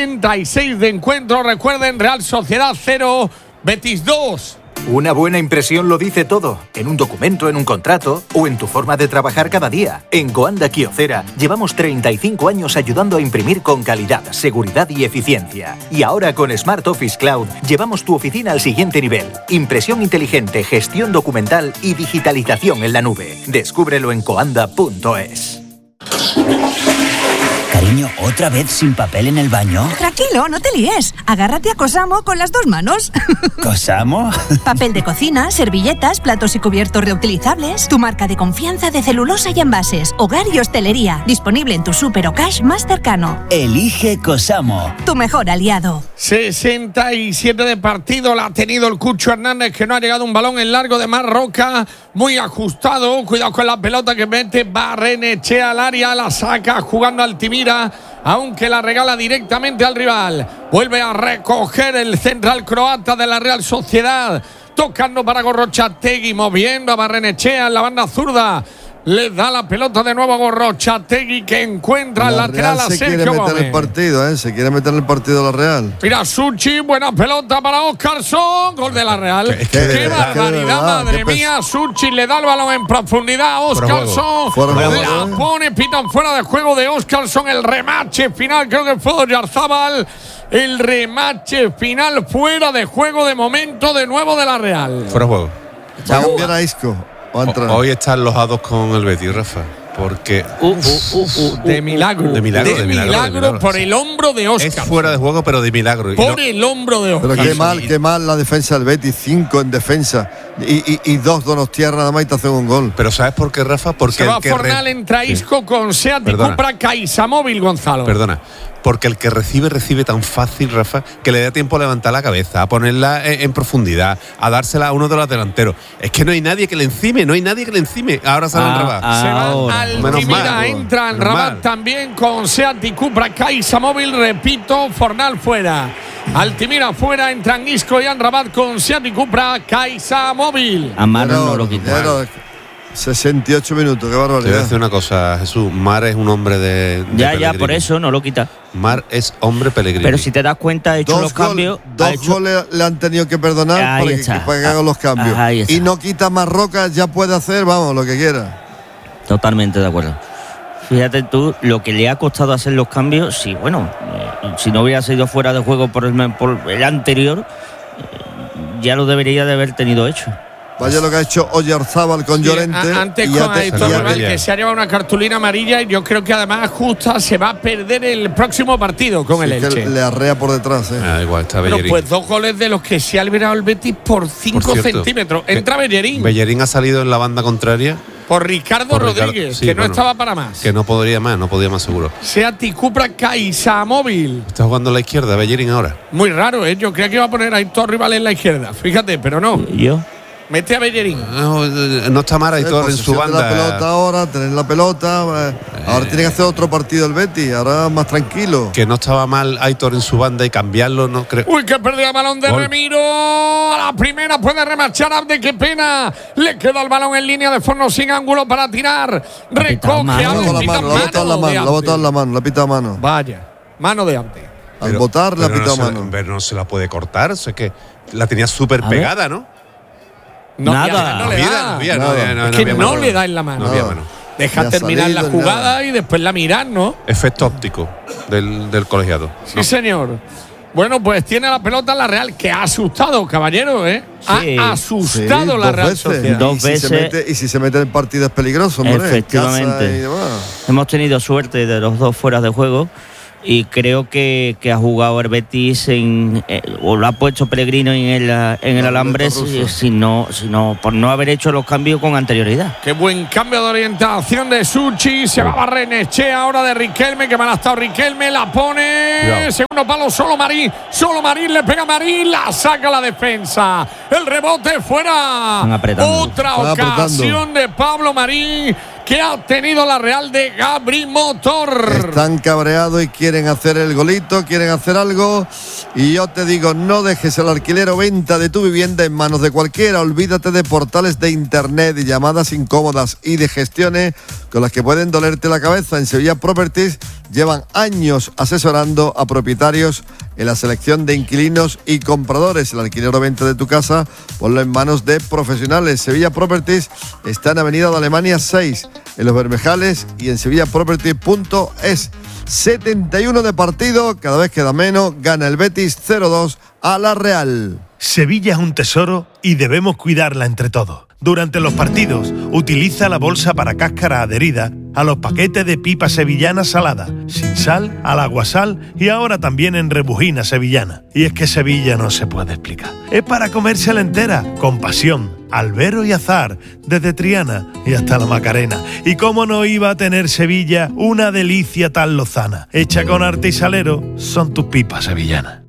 66 de encuentro. Recuerden, Real Sociedad 0, Betis 2. Una buena impresión lo dice todo, en un documento, en un contrato o en tu forma de trabajar cada día. En Coanda Kyocera llevamos 35 años ayudando a imprimir con calidad, seguridad y eficiencia. Y ahora con Smart Office Cloud llevamos tu oficina al siguiente nivel. Impresión inteligente, gestión documental y digitalización en la nube. Descúbrelo en coanda.es. Cariño, ¿otra vez sin papel en el baño? Tranquilo, no te líes. Agárrate a Cosamo con las dos manos. ¿Cosamo? Papel de cocina, servilletas, platos y cubiertos reutilizables. Tu marca de confianza de celulosa y envases. Hogar y hostelería. Disponible en tu súper o cash más cercano. Elige Cosamo. Tu mejor aliado. 67 de partido la ha tenido el Cucho Hernández, que no ha llegado un balón en largo de Marroca. Muy ajustado. Cuidado con la pelota que mete Barrenechea al área. La saca jugando Altimira, aunque la regala directamente al rival. Vuelve a recoger el central croata de la Real Sociedad, tocando para Gorrochategui, moviendo a Barrenechea en la banda zurda. Le da la pelota de nuevo a Gorrochategui, que encuentra el lateral a Sergio Gómez. Se quiere meter en el partido la Real. Mira, Suchi, buena pelota para Oscarson. Gol de la Real. ¡Qué barbaridad, madre mía! Suchi le da el balón en profundidad a Oscarson. La pone, pitan fuera de juego de Oscarson. El remache final, creo que fue Oyarzábal. El remache final fuera de juego de momento de nuevo de la Real. Fuera de juego. Va a cambiar a Isco. Hoy están los hados con el Betis, Rafa. Porque de milagro. De milagro por el hombro de Oscar. Es fuera de juego, pero de milagro. Por el hombro de Oscar. Pero qué mal la defensa del Betis. 5 en defensa y 2 Donostiarra nada más y te hacen un gol. Pero ¿sabes por qué, Rafa? Porque se va Fornal, entra Isco con Seat y Cupra, Caixamóvil, Gonzalo. Perdona. Porque el que recibe tan fácil, Rafa, que le dé tiempo a levantar la cabeza, a ponerla en profundidad, a dársela a uno de los delanteros. Es que no hay nadie que le encime, Ahora sale Rabat. Se va Altimira, entra en Rabat también con Seat y Cupra, Caixamóvil, repito, Fornal fuera. Altimira fuera, entran Isco y Rabat con Seat y Cupra, Caixamóvil. Amaro no lo quita. 68 minutos, qué barbaridad. Te voy a decir una cosa, Jesús. Mar es un hombre de ya, por eso no lo quita. Mar es hombre Pellegrini. Pero si te das cuenta, ha hecho los cambios. Dos goles le han tenido que perdonar para que hagan los cambios. Y no quita Marroca, ya puede hacer, vamos, lo que quiera. Totalmente de acuerdo. Fíjate tú lo que le ha costado hacer los cambios. Sí, bueno, si no hubiera sido fuera de juego por el anterior, ya lo debería de haber tenido hecho. Vaya lo que ha hecho Oyarzábal con Llorente. Antes con Aitor Rival, que se ha llevado una cartulina amarilla, y yo creo que además justa se va a perder el próximo partido con el Elche. Que le arrea por detrás. Igual está Pero Bellerín. pues 2 goles de los que se ha liberado el Betis por 5 centímetros. Entra Bellerín. Bellerín ha salido en la banda contraria. Por Ricardo Rodríguez, que no estaba para más. Que no podía más seguro. Seat Cupra Caixa Móvil. Está jugando a la izquierda, Bellerín ahora. Muy raro, ¿eh? Yo creía que iba a poner a Aitor Rival en la izquierda. Fíjate, pero no. ¿Yo? Mete a Bellerín. No está mal Aitor en su banda. La pelota ahora, tener la pelota. Ahora tiene que hacer otro partido el Betis. Ahora más tranquilo. Que no estaba mal Aitor en su banda y cambiarlo, no creo. Uy, que perdió el balón de Remiro. A la primera puede remarchar Abde, qué pena. Le queda el balón en línea de fondo sin ángulo para tirar. Recoge a la mano, la ha botado en la mano, la ha pitado a mano. Vaya, mano de Abde. Al botar, la ha pitado a mano. Pero no se la puede cortar, o sea que la tenía súper pegada, ¿no? No, nada. No le da. Es que no le da en la mano. No había mano. Deja terminar la jugada y después la mirar, ¿no? Efecto óptico del colegiado. Sí, señor. Bueno, pues tiene la pelota la Real, que ha asustado, caballero, ¿eh? Sí. Ha asustado la Real Sociedad. Dos veces. Y si se mete en partido es peligroso, hombre. Efectivamente. Hemos tenido suerte de los dos fueras de juego. Y creo que ha jugado el Betis o lo ha puesto Pellegrino en el alambre por no haber hecho los cambios con anterioridad. Qué buen cambio de orientación de Suchi. Se va a Barrenechea ahora de Riquelme, que mal ha estado Riquelme, la pone. Segundo palo, solo Marín, le pega a Marín, la saca la defensa. El rebote fuera. Otra ocasión de Pablo Marín, que ha tenido la Real de Gabri Motor. Están cabreados y quieren hacer el golito, quieren hacer algo. Y yo te digo, no dejes el alquiler o venta de tu vivienda en manos de cualquiera. Olvídate de portales de internet y llamadas incómodas y de gestiones con las que pueden dolerte la cabeza. En Sevilla Properties llevan años asesorando a propietarios en la selección de inquilinos y compradores. El alquiler o venta de tu casa, ponlo en manos de profesionales. Sevilla Properties está en Avenida de Alemania 6, en Los Bermejales, y en sevillaproperties.es. 71 de partido, cada vez queda menos, gana el Betis 0-2 a la Real. Sevilla es un tesoro y debemos cuidarla entre todos. Durante los partidos, utiliza la bolsa para cáscara adherida a los paquetes de pipa sevillana salada, sin sal, al aguasal y ahora también en rebujina sevillana. Y es que Sevilla no se puede explicar. Es para comérsela entera, con pasión, albero y azar, desde Triana y hasta la Macarena. Y cómo no iba a tener Sevilla una delicia tan lozana. Hecha con arte y salero, son tus pipas sevillanas.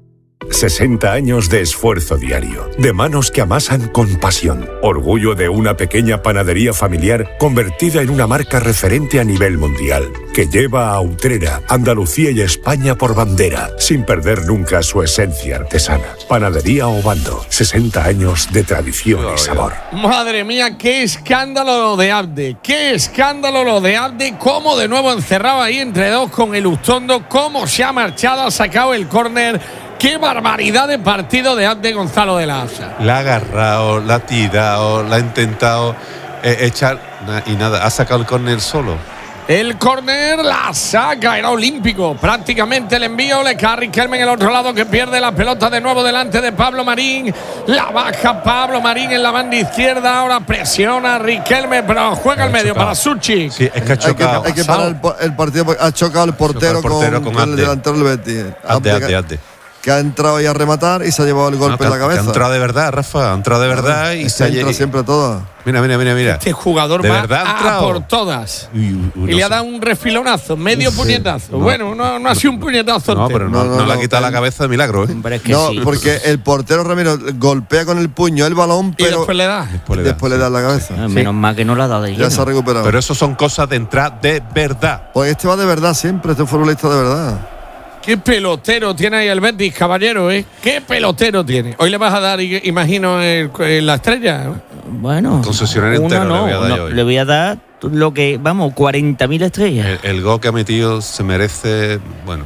60 años de esfuerzo diario, de manos que amasan con pasión. Orgullo de una pequeña panadería familiar convertida en una marca referente a nivel mundial, que lleva a Utrera, Andalucía y España por bandera, sin perder nunca su esencia artesana. Panadería Obando, 60 años de tradición y sabor. Madre mía, qué escándalo lo de Abde, qué escándalo lo de Abde, cómo de nuevo encerrado ahí entre dos con el Ustondo, cómo se ha marchado, ha sacado el córner. ¡Qué barbaridad de partido de Abde Gonzalo de la Asa! La ha agarrado, la ha tirado, la ha intentado echar y nada, ha sacado el córner solo. El córner la saca, era olímpico. Prácticamente el envío, le cae a Riquelme en el otro lado, que pierde la pelota de nuevo delante de Pablo Marín. La baja Pablo Marín en la banda izquierda, ahora presiona a Riquelme, pero juega al medio para Suchi. Sí, es que ha chocado. Hay que parar el partido, ha chocado el portero con el delantero del Betis. Abde. Que ha entrado ahí a rematar y se ha llevado el golpe en la cabeza. Ha entrado de verdad, Rafa, ha entrado de verdad y se ha entra siempre todo. Mira. Este jugador de va verdad a por todas. Y le ha dado un refilonazo, medio puñetazo. No. Bueno, no ha sido un puñetazo. No, pero no le ha quitado la cabeza de milagro, ¿eh? Porque el portero Ramiro golpea con el puño el balón, pero y después le da. Después le da en la cabeza. Menos mal que no le ha dado de lleno. Ya se ha recuperado. Pero eso son cosas de entrar de verdad. Pues este va de verdad siempre, este futbolista de verdad. Qué pelotero tiene ahí el Betis, caballero, ¿eh? Qué pelotero tiene. Hoy le vas a dar, imagino, la estrella. Bueno, concesionario entero le voy a dar hoy. Le voy a dar lo que, 40.000 estrellas. El gol que ha metido se merece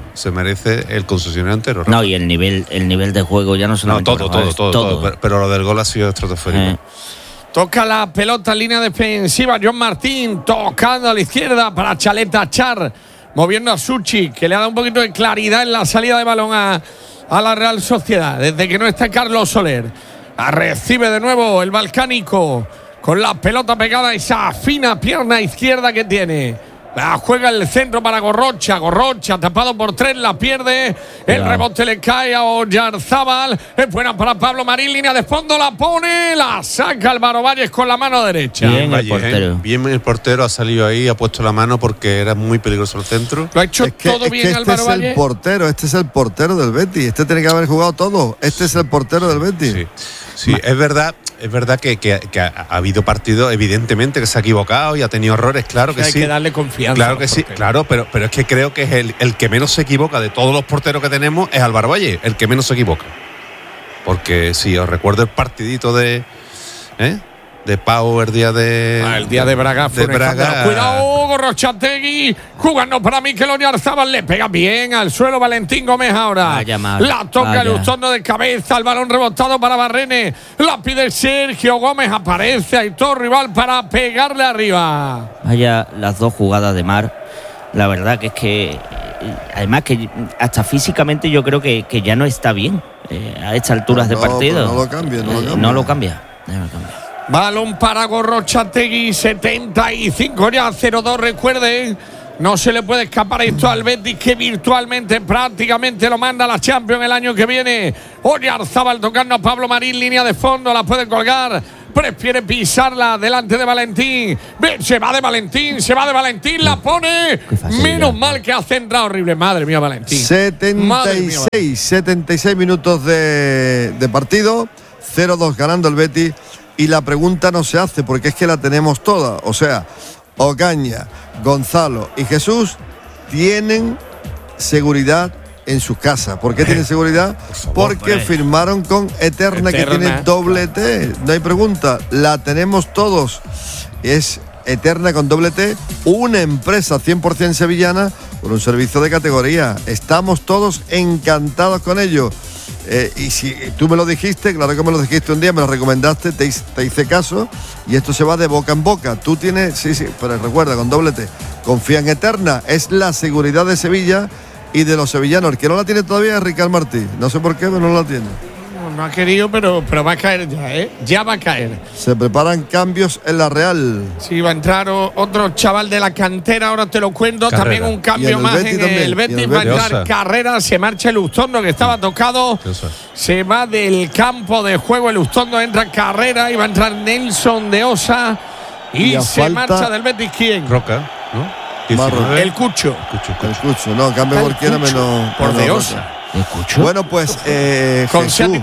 el concesionario entero. No, y el nivel de juego ya no solamente. Todo. Pero lo del gol ha sido estratosférico. Toca la pelota en línea defensiva. John Martín tocando a la izquierda para Chaleta Char. Moviendo a Suchi, que le ha dado un poquito de claridad en la salida de balón a la Real Sociedad. Desde que no está Carlos Soler. Recibe de nuevo el balcánico. Con la pelota pegada a esa fina pierna izquierda que tiene. La juega el centro para Gorrocha. Gorrocha tapado por 3, la pierde. El rebote le cae a Oyarzábal. Es buena para Pablo Marín. Línea de fondo, la pone. La saca Álvaro Valles con la mano derecha. Bien el portero. Bien el portero ha salido ahí, ha puesto la mano porque era muy peligroso el centro. Lo ha hecho todo bien Álvaro Valles. Este es el portero del Betis. Este tiene que haber jugado todo. Este es el portero del Betis. Sí, es verdad que ha habido partidos, evidentemente, que se ha equivocado y ha tenido errores, claro que sí. Hay que darle confianza. Claro que sí, claro, pero es que creo que es el que menos se equivoca de todos los porteros que tenemos, es Álvaro Valle, el que menos se equivoca. Porque si os recuerdo el partidito de Pau el día de Braga. Cuidado, Gorrochategui. Jugando para Mikel Oyarzábal. Le pega bien al suelo Valentín Gómez ahora. La toca Lustondo de cabeza. El balón rebotado para Barrene. La pide Sergio Gómez. Aparece Aitor Rival para pegarle arriba. Vaya las dos jugadas de Mar. La verdad que es que además que hasta físicamente yo creo que ya no está bien a estas alturas de partido. No lo cambia. Balón para Gorrochategui, 75 ya, 0-2, recuerden. No se le puede escapar esto al Betis, que virtualmente prácticamente lo manda a la Champions el año que viene. Oyarzábal tocando a Pablo Marín, línea de fondo, la puede colgar. Prefiere pisarla delante de Valentín. Se va de Valentín, la pone. Menos mal que ha centrado horrible. Madre mía, Valentín. 76 minutos de partido. 0-2 ganando el Betis. Y la pregunta no se hace porque es que la tenemos toda. O sea, Ocaña, Gonzalo y Jesús tienen seguridad en sus casas. ¿Por qué tienen seguridad? Porque firmaron con Eterna, que tiene doble T. No hay pregunta, la tenemos todos. Es Eterna con doble T, una empresa 100% sevillana con un servicio de categoría. Estamos todos encantados con ello. Y si tú me lo dijiste, claro que me lo dijiste un día, me lo recomendaste, te hice caso, y esto se va de boca en boca. Tú tienes, sí, pero recuerda, con doble T, confía en Eterna, es la seguridad de Sevilla y de los sevillanos. El que no la tiene todavía es Ricard Martí, no sé por qué, pero no la tiene. No ha querido, pero va a caer ya, ya va a caer. Se preparan cambios en la Real. Sí, va a entrar otro chaval de la cantera, ahora te lo cuento. También un cambio más en el Betis. Va a entrar Carrera, se marcha el Lustondo, que estaba tocado. Se va del campo de juego el Lustondo, entra Carrera y va a entrar Nelson de Osa. Y se marcha del Betis, ¿quién? Roca, ¿no? El Cucho. El Cucho, no, cambio por quiera menos. Por de Osa. Bueno, pues con Jesús,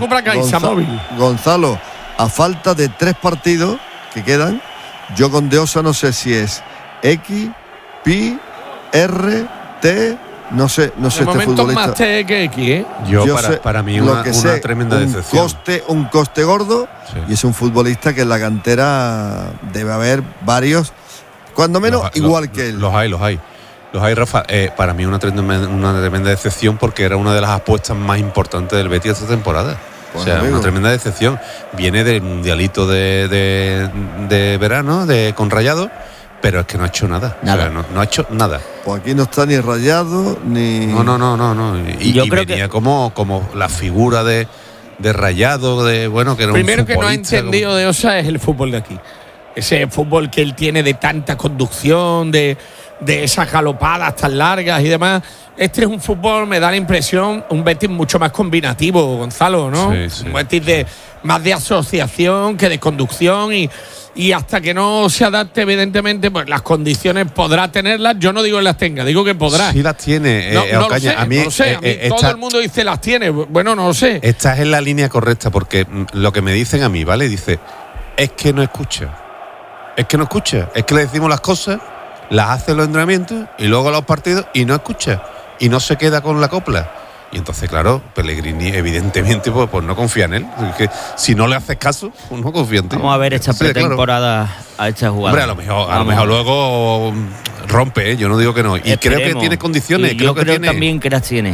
Gonzalo, a falta de 3 partidos que quedan, yo con Deosa no sé si es X, Pi, R, T, no sé este futbolista. Más T que X, Yo para mí una tremenda decepción. Un coste gordo, y es un futbolista que en la cantera debe haber varios, cuando menos igual que él. Los hay, Rafa. Para mí una tremenda decepción, porque era una de las apuestas más importantes del Betis esta temporada. Bueno, o sea, una tremenda decepción. Viene del mundialito de verano con Rayado, pero es que no ha hecho nada. O sea, no ha hecho nada. Pues aquí no está ni Rayado ni. No. Y venía como la figura de Rayado, que era primero un que no ha entendido de Osa es el fútbol de aquí. Ese fútbol que él tiene de tanta conducción, de esas galopadas tan largas y demás. Este es un fútbol, me da la impresión, un Betis mucho más combinativo, Gonzalo, ¿no? Sí. Un Betis más de asociación que de conducción, y hasta que no se adapte, evidentemente, pues las condiciones podrá tenerlas. Yo no digo que las tenga, digo que podrá. Sí las tiene. No lo sé, a mí todo el mundo dice las tiene. Bueno, no lo sé. Estás en la línea correcta, porque lo que me dicen a mí, ¿vale? Dice, es que no escucha. Es que le decimos las cosas, las hace en los entrenamientos y luego los partidos y no escucha y no se queda con la copla. Y entonces, claro, Pellegrini evidentemente pues no confía en él. Es que si no le haces caso, pues no confía en ti. Vamos a ver esta pretemporada a esta jugada. Hombre, a lo mejor luego rompe, yo no digo que no. Y creo que tiene condiciones. Yo creo también que las tiene.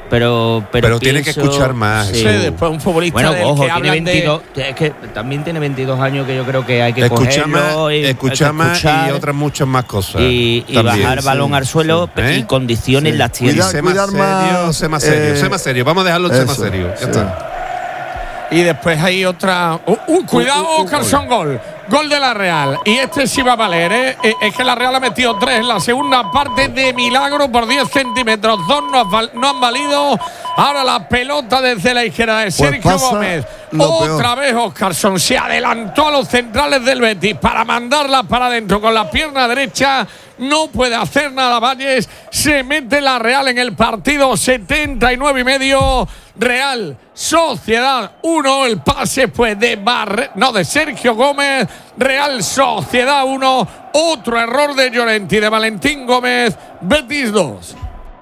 Pero tiene que escuchar más. Sí, después un futbolista del ojo, que hablan tiene 22, es que también tiene 22 años, que yo creo que hay que escuchar más y otras muchas más cosas. Y bajar balón al suelo y condiciones las tiene. Sé más serio. Vamos a dejarlo en más serio. Ya está. Y después hay otra. Cuidado, Carson, gol. Gol de la Real. Y este sí va a valer, ¿eh? Es que la Real ha metido 3 en la segunda parte de milagro por 10 centímetros. 2 no han valido. Ahora la pelota desde la izquierda de Sergio Gómez. Otra vez Óscarson se adelantó a los centrales del Betis para mandarla para adentro con la pierna derecha. No puede hacer nada Valles. Se mete la Real en el partido. 79 y medio. Real Sociedad 1. El pase pues de Sergio Gómez. Real Sociedad 1. Otro error de Llorenti, de Valentín Gómez. Betis 2.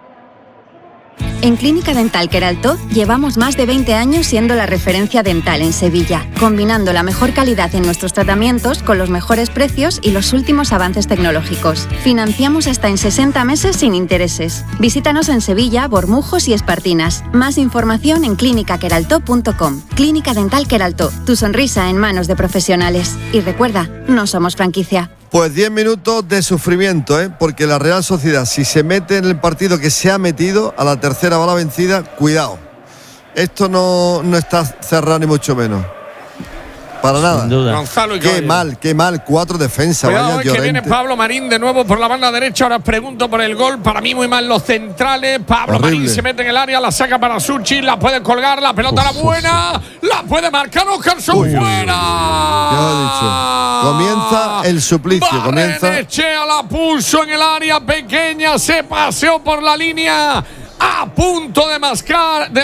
En Clínica Dental Queraltó llevamos más de 20 años siendo la referencia dental en Sevilla, combinando la mejor calidad en nuestros tratamientos con los mejores precios y los últimos avances tecnológicos. Financiamos hasta en 60 meses sin intereses. Visítanos en Sevilla, Bormujos y Espartinas. Más información en clinicaqueraltó.com. Clínica Dental Queraltó, tu sonrisa en manos de profesionales. Y recuerda, no somos franquicia. Pues 10 minutos de sufrimiento, porque la Real Sociedad, si se mete en el partido que se ha metido, a la tercera bala vencida, cuidado. Esto no está cerrado ni mucho menos. Para nada. Sin duda. Gonzalo y qué mal. 4 defensas. Cuidado, vaya que viene Pablo Marín de nuevo por la banda derecha. Ahora pregunto por el gol. Para mí muy mal los centrales. Pablo Marín se mete en el área, la saca para Suchi, la puede colgar, la pelota la buena, la puede marcar Óscarson fuera. Ya he dicho. Comienza el suplicio. Barrenechea la puso en el área pequeña, se paseó por la línea. A punto de